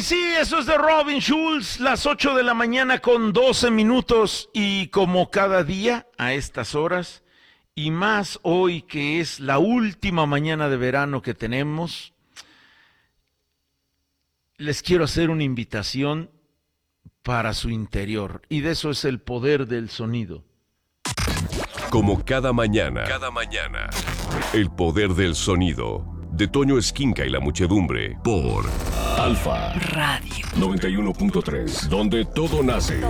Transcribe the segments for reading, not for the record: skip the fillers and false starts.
sí, eso es de Robin Schulz, las 8 de la mañana con 12 minutos y como cada día a estas horas y más hoy que es la última mañana de verano que tenemos, les quiero hacer una invitación para su interior y de eso es el poder del sonido. Como cada mañana, el poder del sonido de Toño Esquinca y la muchedumbre por Alfa Radio 91.3, donde todo nace.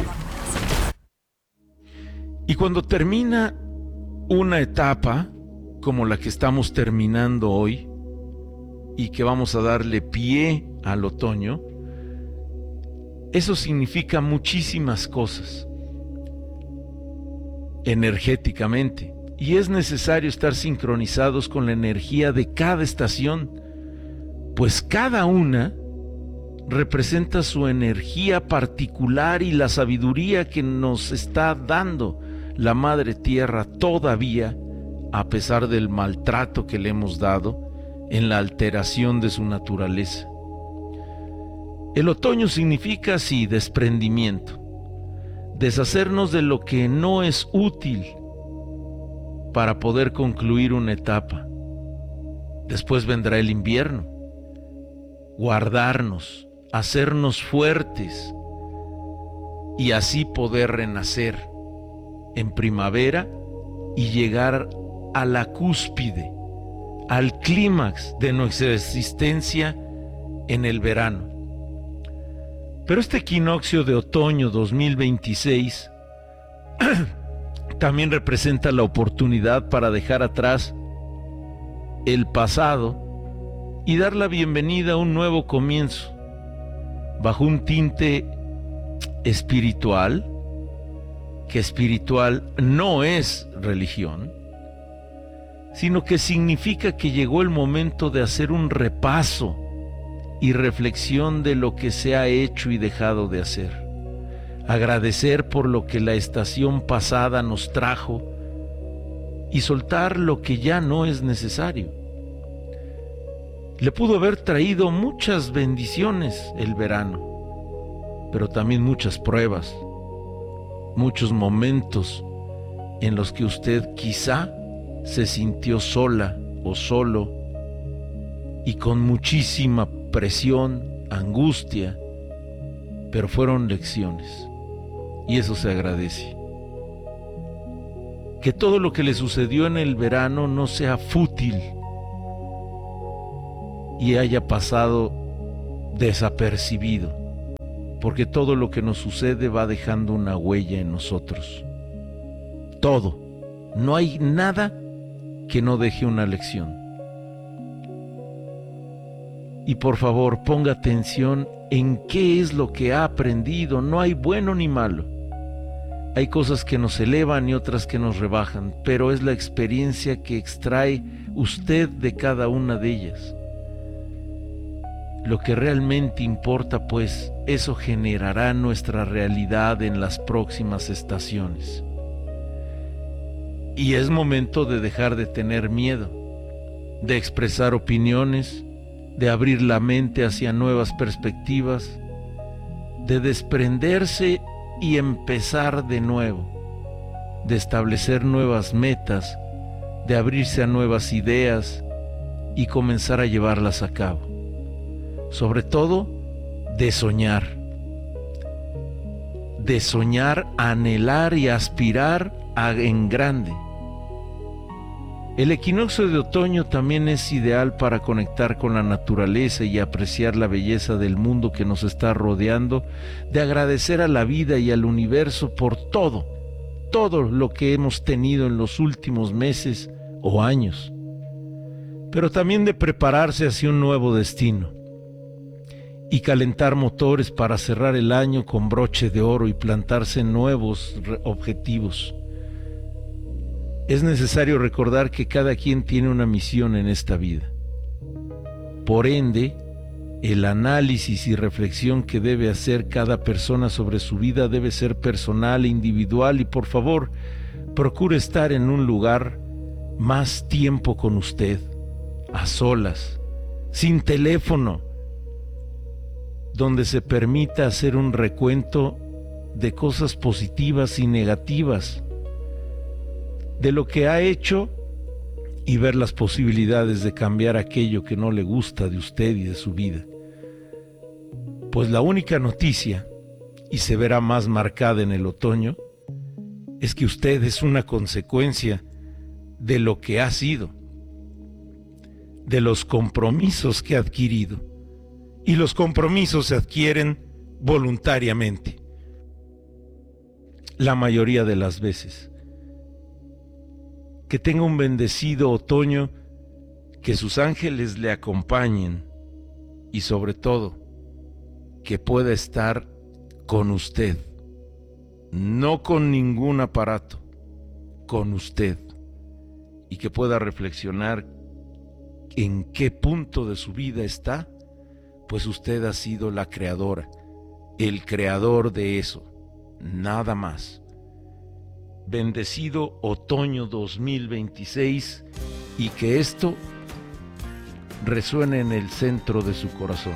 Y cuando termina una etapa como la que estamos terminando hoy y que vamos a darle pie al otoño, eso significa muchísimas cosas energéticamente. Y es necesario estar sincronizados con la energía de cada estación, pues cada una representa su energía particular y la sabiduría que nos está dando la Madre Tierra todavía, a pesar del maltrato que le hemos dado en la alteración de su naturaleza. El otoño significa, sí, desprendimiento, deshacernos de lo que no es útil para poder concluir una etapa. Después vendrá el invierno, guardarnos, hacernos fuertes y así poder renacer en primavera y llegar a la cúspide, al clímax de nuestra existencia en el verano. Pero este equinoccio de otoño 2026 también representa la oportunidad para dejar atrás el pasado y dar la bienvenida a un nuevo comienzo, bajo un tinte espiritual, que espiritual no es religión, sino que significa que llegó el momento de hacer un repaso y reflexión de lo que se ha hecho y dejado de hacer. Agradecer por lo que la estación pasada nos trajo y soltar lo que ya no es necesario. Le pudo haber traído muchas bendiciones el verano, pero también muchas pruebas, muchos momentos en los que usted quizá se sintió sola o solo y con muchísima presión, angustia, pero fueron lecciones. Y eso se agradece. Que todo lo que le sucedió en el verano no sea fútil y haya pasado desapercibido, porque todo lo que nos sucede va dejando una huella en nosotros. Todo. No hay nada que no deje una lección. Y por favor, ponga atención en qué es lo que ha aprendido. No hay bueno ni malo. Hay cosas que nos elevan y otras que nos rebajan, pero es la experiencia que extrae usted de cada una de ellas. Lo que realmente importa, pues, eso generará nuestra realidad en las próximas estaciones. Y es momento de dejar de tener miedo, de expresar opiniones, de abrir la mente hacia nuevas perspectivas, de desprenderse y empezar de nuevo, de establecer nuevas metas, de abrirse a nuevas ideas y comenzar a llevarlas a cabo. Sobre todo, de soñar, anhelar y aspirar en grande. El equinoccio de otoño también es ideal para conectar con la naturaleza y apreciar la belleza del mundo que nos está rodeando, de agradecer a la vida y al universo por todo lo que hemos tenido en los últimos meses o años, pero también de prepararse hacia un nuevo destino y calentar motores para cerrar el año con broche de oro y plantarse nuevos objetivos. Es necesario recordar que cada quien tiene una misión en esta vida. Por ende, el análisis y reflexión que debe hacer cada persona sobre su vida debe ser personal e individual y por favor, procure estar en un lugar más tiempo con usted, a solas, sin teléfono, donde se permita hacer un recuento de cosas positivas y negativas, de lo que ha hecho y ver las posibilidades de cambiar aquello que no le gusta de usted y de su vida. Pues la única noticia, y se verá más marcada en el otoño, es que usted es una consecuencia de lo que ha sido, de los compromisos que ha adquirido, y los compromisos se adquieren voluntariamente, la mayoría de las veces. Que tenga un bendecido otoño, que sus ángeles le acompañen y sobre todo que pueda estar con usted, no con ningún aparato, con usted, y que pueda reflexionar en qué punto de su vida está, pues usted ha sido la creadora, el creador de eso, nada más. Bendecido otoño 2026 y que esto resuene en el centro de su corazón.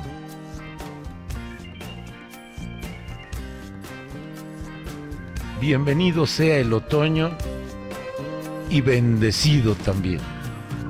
Bienvenido sea el otoño y bendecido también.